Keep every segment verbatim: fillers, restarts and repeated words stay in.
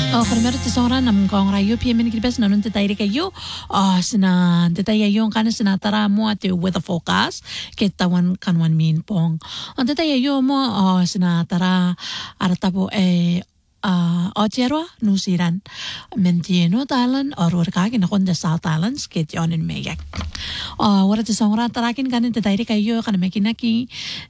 Oh, primero ti sora nam kong rayo P M ni kibes nanun ti tayri kayo. Ah, sina ti tayo yung kanan sinatara mo at weather forecast kitawan kanwan min pong. Ang ti tayo mo ah sinatara arata po eh uh, Otjerwa, New Zealand. Menti North Island or urkaki na konda South Islands kit yon in meyak. Uh, wala ti songra tarakin kanin ti tayri kayo kana mekinaki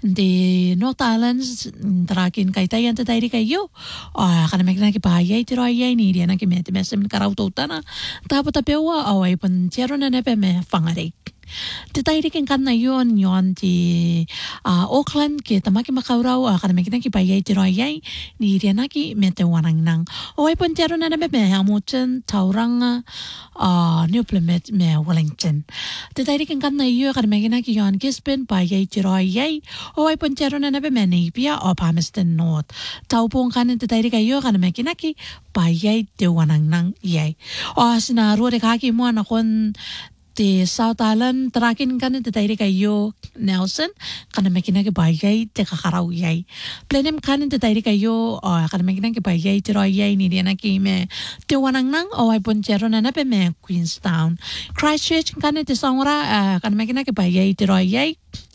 di North Islands tarakin kay tayan ti tayri kayo. Uh, kana mekinaki pahayay ti royay ni diyan ki meti mesem karauto tana. Tapos tapewa away pun tiero na nepe me fangarik. Ti tayri ken kan na yon yon ti uh, Auckland ke tamaki makauraw uh, kana mekina ki payay ti royay ni riana ki mete wanang nang oi pontero na nabe me hamuchen taurang uh, new planet me Wellington ti tayri ken kan na yo kana mekina ki yon Gisborne payay ti royay oi pontero na nabe me Napier o Palmerston North taupong kanin ti tayri kayo kana mekina ki payay ti wanang nang yay o sinaru re kaki mo na kon ti South Island tarakin kanin ti tayri kayo Nelson kana mekina ki bayay ti kakaraw yay plenem kanin ti tayri kayo o kana mekina ki bayay ti royay ni diana ki me ti wanang nang o ay ponchero na nape me Queenstown Christchurch kanin ti songra uh, kana mekina ki bayay ti royay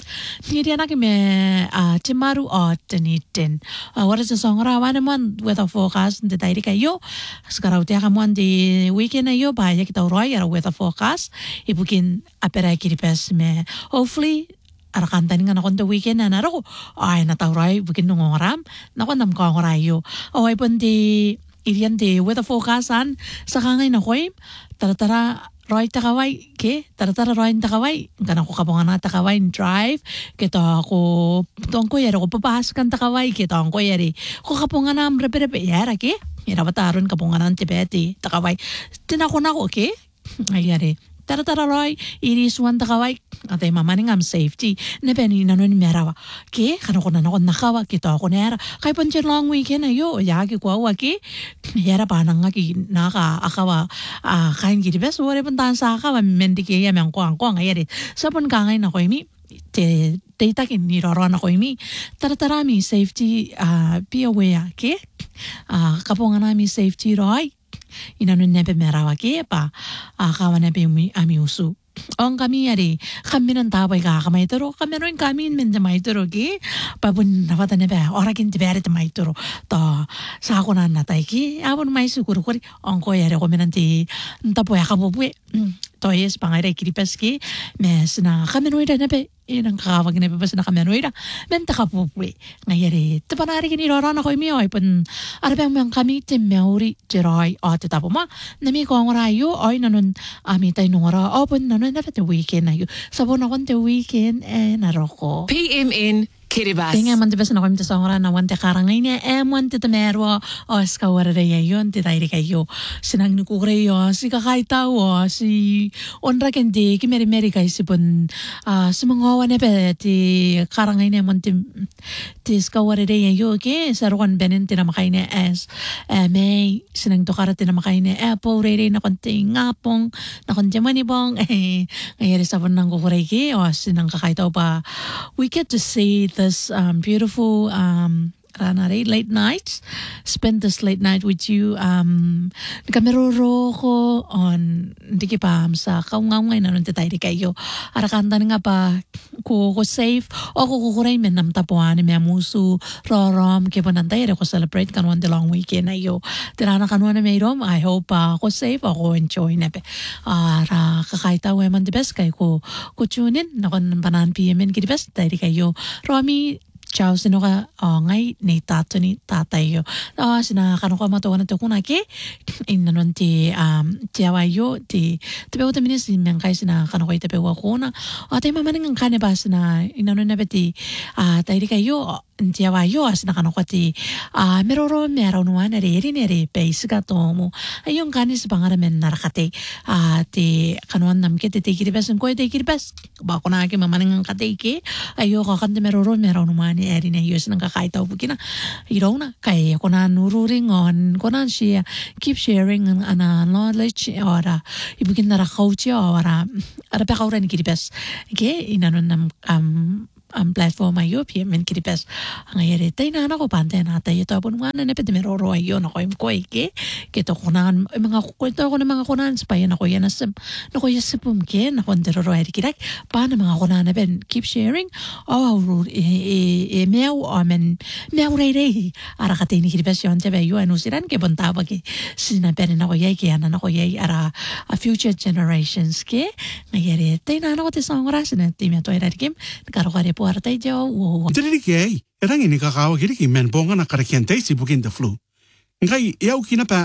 ni diana ki me uh, timaru o tinitin uh, what is the songra wana mon weather forecast ti tayri kayo skaraw ti akamon di weekend na yo bayay kita roy ara weather forecast ibukin apera kiripes me hopefully arakantan nga nakon the weekend na naro ay natawray bukin nungoram nakon nam ko rayo o ay pun di irian di weather forecastan sa kangay na koy tara-tara Roy takaway ke tara-tara Roy takaway kana ko kabongan na takaway drive kita ako tong ko yari ko papahaskan takaway kita ang ko yari ko kapongan na repe-repe yara ke ira bataron kapongan na tibeti takaway tinako na ko ke ay yari tara-tara Roy iris wan takaway atay mamaning am safety nepeni nanon merawa ke kano ko na nakon nakawa kita ako nera kay panchen long weekend ayo yagi ko awaki yara pa nang ki naka akawa ah kain gidi bes wore pun tan sa akawa mendike ya men ko ang ko ngayari sapon kangay na ko imi te data kin ni roro na ko imi tara-tara mi safety ah be aware ke ah kapongan na mi safety Roy inanon nepe merawa ke pa akawa nepe ami usu ang kami yari kami nang tabay ka kamay turo kami rin kami mende may turo ki pabun napata nepe orakin tibere may turo to sa ako na natay ki abon may siguro ko ang ko yari ko minanti tapoy akabubuwi to yes pangayra kiripes ki mes na kami rin nepe inang kakawag na ipapas na kami rin menta kapubuwi ngayari tapanari kinirora na ko imiyo ay pun arabang mayang kami timeuri jiroy o titapo ma nami ko ang rayo ay nanon ami tayo nung ara o pun nanon na pati weekend na yun sabon akong te weekend eh naroko P M N Kiribati. Tinga man tibes na kami tasongra na wante karangay niya eh man titamero o skawara ya yun titayri kayo sinang nukukreyo si kakaitaw o si onra kendi kimeri-meri kay sipon uh, si mga wane pe ti karangay niya man ti ti skawara ya yun ke sarukan benin tinamakay niya es eh, may sinang tukara tinamakay niya eh po rere na konti ngapong na konti manibong eh ngayari sabon nang kukurey ki o sinang kakaitaw pa we get to see this um, beautiful um, ranare late nights. Spend this late night with you. Um, Nakameroro ko on hindi kipam sa kaungaway na nung tatay di kayo. Arakanta nga pa ko ko safe o ko kukuray men nam tapuan ni musu rorom ke panantay ko celebrate kanwan the long weekend ayo. Tirana kanwan na mayrom. I hope uh, ko safe ako enjoy na pe. Ara kakaita we man the best kay ko ko tunin nakon panan P M N kidi best tayo di kayo. Romy Ciao sino ka oh, ngay ni tato ni tatay yo. Ah sina kanu ka matawa na to kuna ke inanon ti um tiawayo ti tapewa ta minis men kay sina kanu kay tapewa ko na. Atay mamaning ang kane ba sina inanon na beti ah tayo kayo tiawayo as na kanu ka ti ah meroro mero nuan eri neri base ka to mo. Ayong kanis pangaramen narakate ah ti kanuan nam ke ti kiribas ko ti kiribas. Ba ko na ke mamaning ang kateke ayo ka kan meroro mero nuan eri na yus nang kakaitaw bukina iraw na kaya ko na nururing on ko na siya keep sharing ang ana knowledge ora ibukin na rakaw siya ora ara pa kauran kiribas ke inanon nam um ang platform ayo P M kiribes ngayari tay na ako pante na tayo to pun nga na pwede meroro ayo na ko im ko ike kito kunan mga kwento ko ng mga kunan sa payan ako yan asem na ko yasipum ke na ko deroro ay kirak pa na mga kunan na ben keep sharing oh e e meow amen meow re re ara katini kiribes yon te ayo anu siran ke bonta ba ke sina ben na ko yai ke ana na ko yai ara a future generations ke ngayari tay na ako te sa oras na ti me to era kim karo kare puerta jo wo Dili kay, erang ini kakao kiri ki men bonga na karekiante si bukin the flu. Ngai yau kina pa